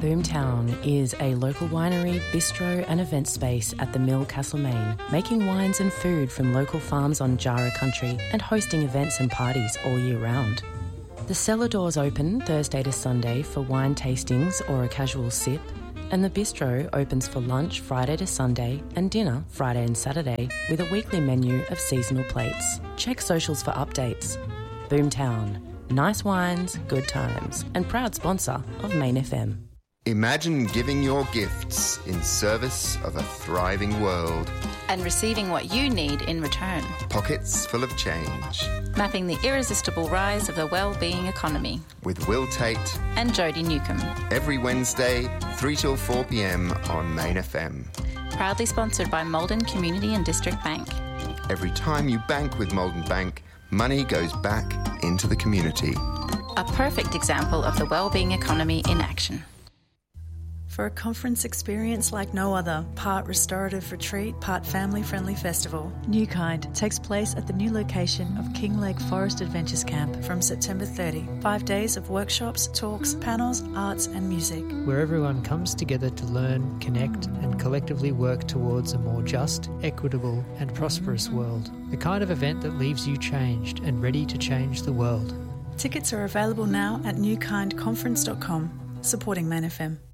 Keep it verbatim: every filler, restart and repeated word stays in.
Boomtown is a local winery, bistro and event space at the Mill, Castlemaine, making wines and food from local farms on Jara country and hosting events and parties all year round. The cellar doors open Thursday to Sunday for wine tastings or a casual sip, and the bistro opens for lunch Friday to Sunday and dinner Friday and Saturday with a weekly menu of seasonal plates. Check socials for updates. Boomtown. Nice wines, good times, and proud sponsor of Main F M. Imagine giving your gifts in service of a thriving world. And receiving what you need in return. Pockets full of change. Mapping the irresistible rise of the well-being economy. With Will Tate and Jodie Newcomb. Every Wednesday, three till four p m on Main F M. Proudly sponsored by Maldon Community and District Bank. Every time you bank with Maldon Bank, money goes back into the community. A perfect example of the well-being economy in action. For a conference experience like no other, part restorative retreat, part family-friendly festival, New Kind takes place at the new location of Kinglake Forest Adventures Camp from September thirtieth. Five days of workshops, talks, panels, arts and music. Where everyone comes together to learn, connect and collectively work towards a more just, equitable and prosperous world. The kind of event that leaves you changed and ready to change the world. Tickets are available now at new kind conference dot com, supporting Main F M.